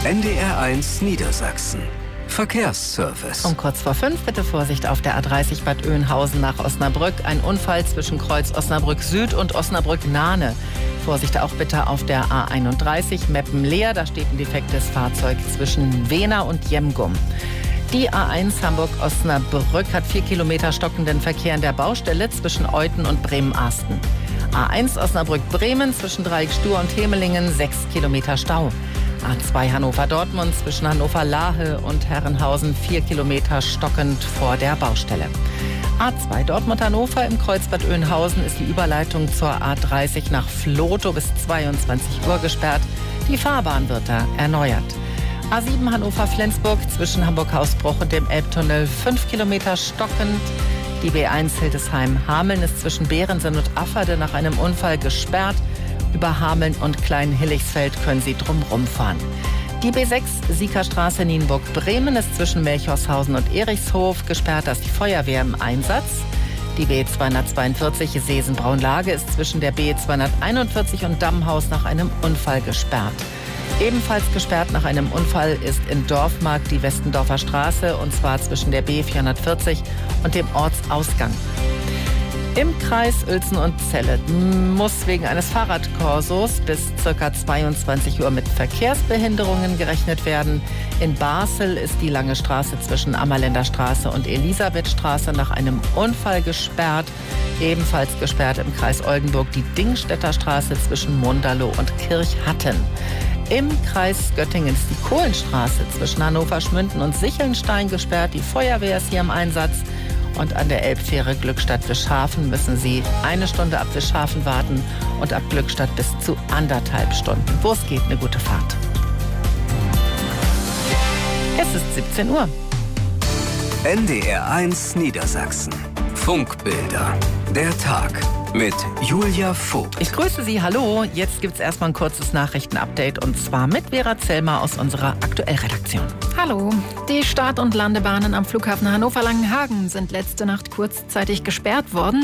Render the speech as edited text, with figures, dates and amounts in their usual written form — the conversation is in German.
NDR1 Niedersachsen. Verkehrsservice. Um kurz vor 5 bitte Vorsicht auf der A30 Bad Oeynhausen nach Osnabrück. Ein Unfall zwischen Kreuz Osnabrück Süd und Osnabrück Nahne. Vorsicht auch bitte auf der A31 Meppen-Leer. Da steht ein defektes Fahrzeug zwischen Wehna und Jemgum. Die A1 Hamburg-Osnabrück hat 4 Kilometer stockenden Verkehr in der Baustelle zwischen Euthen und Bremen-Arsten. A1 Osnabrück-Bremen zwischen Dreieck-Stur und Hemelingen 6 Kilometer Stau. A2 Hannover-Dortmund zwischen Hannover-Lahe und Herrenhausen 4 Kilometer stockend vor der Baustelle. A2 Dortmund-Hannover im Kreuz Bad Oeynhausen ist die Überleitung zur A30 nach Vlotho bis 22 Uhr gesperrt. Die Fahrbahn wird da erneuert. A7 Hannover-Flensburg zwischen Hamburg-Hausbruch und dem Elbtunnel 5 Kilometer stockend. Die B1 Hildesheim-Hameln ist zwischen Behrensen und Afferde nach einem Unfall gesperrt. Über Hameln und Klein-Hillichsfeld können Sie drumherum fahren. Die B6 Siekerstraße Nienburg-Bremen ist zwischen Melchorshausen und Erichshof gesperrt. Da ist die Feuerwehr im Einsatz. Die B242 Seesen-Braunlage ist zwischen der B241 und Dammhaus nach einem Unfall gesperrt. Ebenfalls gesperrt nach einem Unfall ist in Dorfmark die Westendorfer Straße, und zwar zwischen der B440 und dem Ortsausgang. Im Kreis Uelzen und Celle muss wegen eines Fahrradkorsos bis ca. 22 Uhr mit Verkehrsbehinderungen gerechnet werden. In Basel ist die Lange Straße zwischen Ammerländer Straße und Elisabethstraße nach einem Unfall gesperrt. Ebenfalls gesperrt im Kreis Oldenburg die Dingstädter Straße zwischen Munderloh und Kirchhatten. Im Kreis Göttingen ist die Kohlenstraße zwischen Hannover-Schmünden und Sichelnstein gesperrt. Die Feuerwehr ist hier im Einsatz. Und an der Elbfähre Glückstadt-Wischhafen müssen Sie 1 Stunde ab Wischhafen warten und ab Glückstadt bis zu 1,5 Stunden. Wo es geht, eine gute Fahrt. Es ist 17 Uhr. NDR1 Niedersachsen. Funkbilder. Der Tag mit Julia Vogt. Ich grüße Sie, hallo. Jetzt gibt es erstmal ein kurzes Nachrichtenupdate, und zwar mit Vera Zellmer aus unserer Aktuellredaktion. Hallo. Die Start- und Landebahnen am Flughafen Hannover-Langenhagen sind letzte Nacht kurzzeitig gesperrt worden.